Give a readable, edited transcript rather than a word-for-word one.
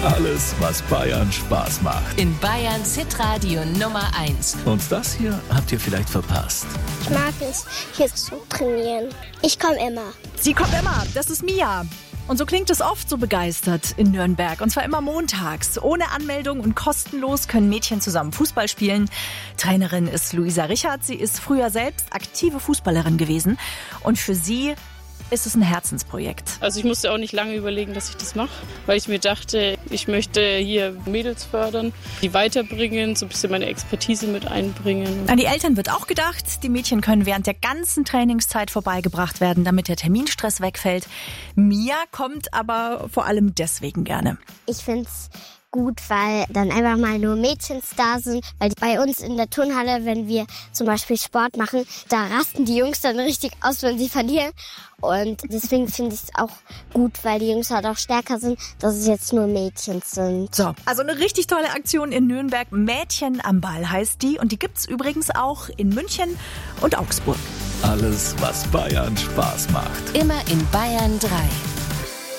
Alles, was Bayern Spaß macht. In Bayerns Hitradio Nummer 1. Und das hier habt ihr vielleicht verpasst. Ich mag es, hier zu trainieren. Ich komme immer. Sie kommt immer, das ist Mia. Und so klingt es oft so begeistert in Nürnberg. Und zwar immer montags. Ohne Anmeldung und kostenlos können Mädchen zusammen Fußball spielen. Trainerin ist Luisa Richard. Sie ist früher selbst aktive Fußballerin gewesen. Und für sie ist es ein Herzensprojekt. Also ich musste auch nicht lange überlegen, dass ich das mache, weil ich mir dachte, ich möchte hier Mädels fördern, die weiterbringen, so ein bisschen meine Expertise mit einbringen. An die Eltern wird auch gedacht. Die Mädchen können während der ganzen Trainingszeit vorbeigebracht werden, damit der Terminstress wegfällt. Mia kommt aber vor allem deswegen gerne. Ich finde es gut, weil dann einfach mal nur Mädchens da sind. Weil bei uns in der Turnhalle, wenn wir zum Beispiel Sport machen, da rasten die Jungs dann richtig aus, wenn sie verlieren. Und deswegen finde ich es auch gut, weil die Jungs halt auch stärker sind, dass es jetzt nur Mädchen sind. So, also eine richtig tolle Aktion in Nürnberg. Mädchen am Ball heißt die. Und die gibt's übrigens auch in München und Augsburg. Alles, was Bayern Spaß macht. Immer in Bayern 3.